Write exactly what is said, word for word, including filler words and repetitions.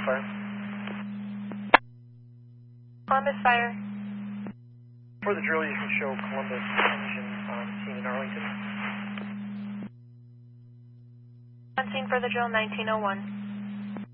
Fire. Columbus Fire. For the drill, you can show Columbus engine on scene in Arlington. On scene for the drill, nineteen oh one.